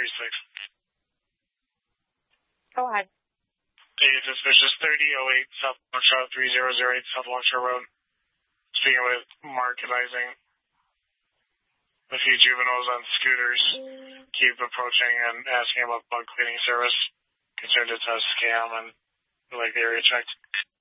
Go ahead. Hey, suspicious 3008 South Longshore 3008 South Longshore Road. Speaking with Mark, advising a few juveniles on scooters keep approaching and asking about bug cleaning service. Concerned it's a scam and would like the area checked.